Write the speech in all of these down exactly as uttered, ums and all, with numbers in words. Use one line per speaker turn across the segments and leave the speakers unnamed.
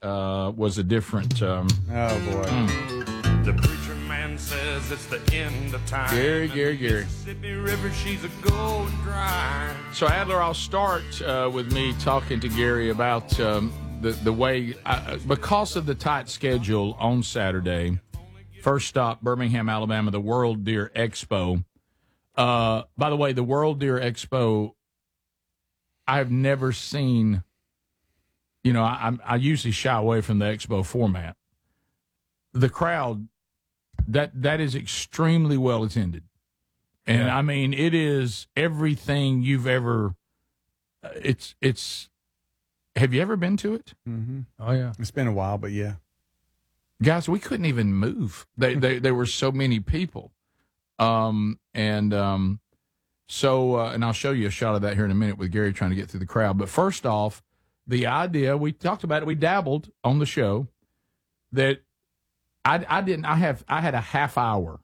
uh, was a different. Um,
oh boy.
Mm.
The preacher man says it's the end of time.
Gary, Gary, Gary.
Mississippi River, she's a gold dry.
So Adler, I'll start uh, with me talking to Gary about um, the the way uh, because of the tight schedule on Saturday. First stop, Birmingham, Alabama, the World Deer Expo. Uh, by the way, the World Deer Expo, I've never seen. You know, I, I usually shy away from the expo format. The crowd, that that is extremely well attended. And, yeah. I mean, it is everything you've ever uh, – it's – it's. Have you ever been to it?
Mm-hmm.
Oh, yeah.
It's been a while, but yeah.
Guys, we couldn't even move. They, they, there were so many people. Um, and um, so uh, – and I'll show you a shot of that here in a minute with Gary trying to get through the crowd. But first off, the idea, we talked about it, we dabbled on the show, that I, I didn't, I have, I had a half hour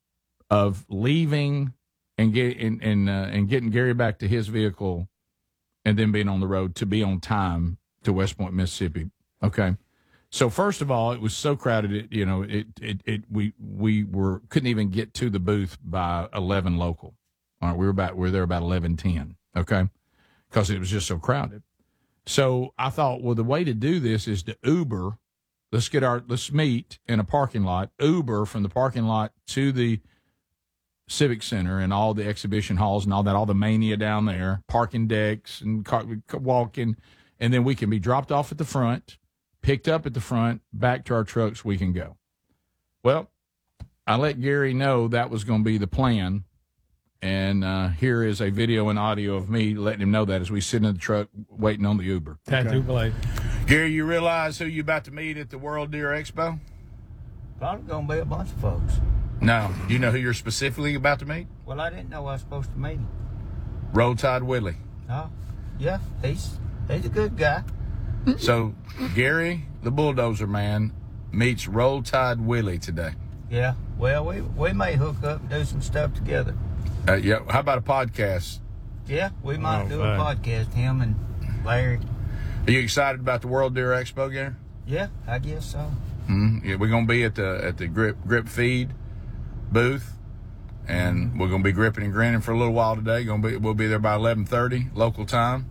of leaving and get and and, uh, and getting Gary back to his vehicle, and then being on the road to be on time to West Point, Mississippi. Okay, so first of all, it was so crowded, it you know, it it, it we we were couldn't even get to the booth by eleven local. All right, we were about we were there about eleven ten. Okay, because it was just so crowded. So I thought, well, the way to do this is to Uber. Let's get our, let's meet in a parking lot, Uber from the parking lot to the Civic Center and all the exhibition halls and all that, all the mania down there, parking decks and car, walking, and then we can be dropped off at the front, picked up at the front, back to our trucks, we can go. Well, I let Gary know that was going to be the plan. And uh, here is a video and audio of me letting him know that as we sit in the truck waiting on the Uber.
Tattoo play.
Gary, you realize who you're about to meet at the World Deer Expo?
Probably going to be a bunch of folks.
No. You know who you're specifically about to meet?
Well, I didn't know I was supposed to meet him.
Roll Tide Willie.
Oh, yeah, he's he's a good guy.
So, Gary, the bulldozer man, meets Roll Tide Willie today.
Yeah, well, we, we may hook up and do some stuff together.
Uh, yeah, how about a podcast?
Yeah, we might
Oh,
do
man.
a podcast, him and Larry.
Are you excited about the World Deer Expo, Gary?
Yeah, I guess so.
Mm-hmm. Yeah, we're gonna be at the at the grip grip feed booth, and we're gonna be gripping and grinning for a little while today. Gonna be we'll be there by eleven thirty local time.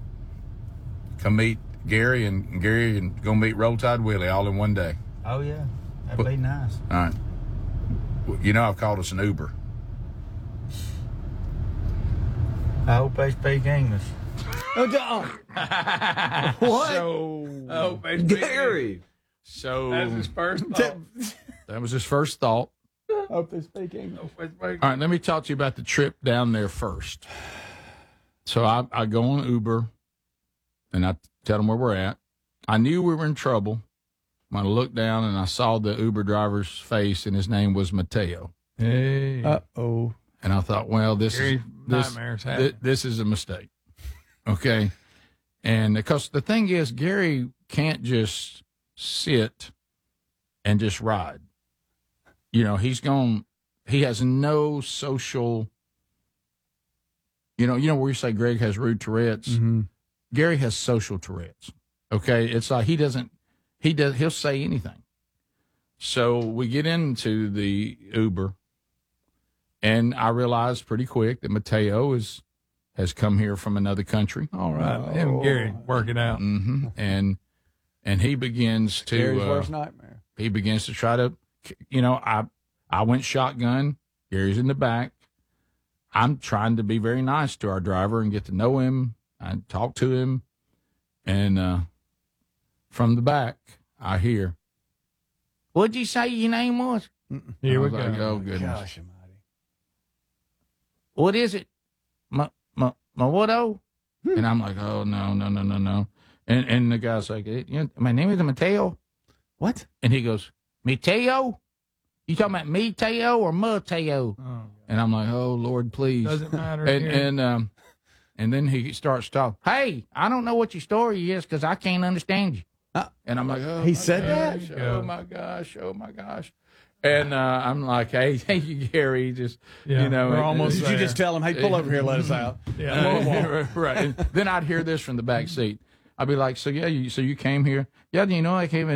Come meet Gary and, and Gary and gonna meet Roll Tide Willie all in one day.
Oh, yeah, that'd be nice.
All right. You know I've called us an Uber.
I hope they speak English.
Oh,
What?
So,
Oh,
Gary.
so
That's his first thought.
that was his first thought.
Hope they speak English.
All right, let me talk to you about the trip down there first. So I, I go on Uber, and I tell them where we're at. I knew we were in trouble when I looked down and I saw the Uber driver's face, and his name was Mateo.
Hey.
Uh-oh.
And I thought, well, this
Gary,
is this,
nightmares
thi-
happen.
this is a mistake. Okay. And because the thing is, Gary can't just sit and just ride. You know, he's gone, he has no social, you know, you know where you say Greg has rude Tourette's?
Mm-hmm.
Gary has social Tourette's. Okay. It's like he doesn't, he does, he'll say anything. So we get into the Uber, and I realized pretty quick that Mateo is, has come here from another country.
All right. Him and Gary work it out.
Mm-hmm. And, and he begins to,
Gary's
uh,
worst nightmare.
he begins to try to, you know, I, I went shotgun. Gary's in the back. I'm trying to be very nice to our driver and get to know him and talk to him. And, uh, from the back, I hear, what'd you say your name was?
Here
I
we
was
go.
like, oh, goodness.
Gosh almighty.
What is it? My, my, my what, oh? And I'm like, oh, no, no, no, no, no. And and the guy's like, hey, you know, my name is Mateo.
What?
And he goes, Mateo? You talking about me, Teo, or Mateo?
Oh,
And I'm like, oh, Lord, please.
doesn't matter.
And
Gary.
and um, and then he starts talking. Hey, I don't know what your story is because I can't understand you.
Uh,
And I'm like, oh,
he
my
said that?
gosh,
There you
Oh
go.
my gosh, oh my gosh. And uh, I'm like, hey, thank you, Gary. Just
Yeah,
you know,
we're
it-
almost
Did
it-
you just tell him, hey, pull over here, let us out?
yeah.
uh, right. And then I'd hear this from the back seat. I'd be like, so yeah, you, so you came here? Yeah, you know, I came